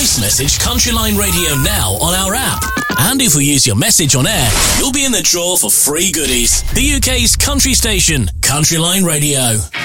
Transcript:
Voice message Countryline Radio now on our app. And if we use your message on air, you'll be in the draw for free goodies. The UK's country station, Countryline Radio.